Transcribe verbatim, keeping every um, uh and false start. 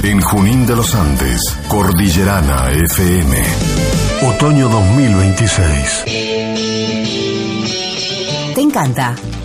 En Junín de los Andes, Cordillerana F M. Otoño dos mil veintiséis. ¿Te encanta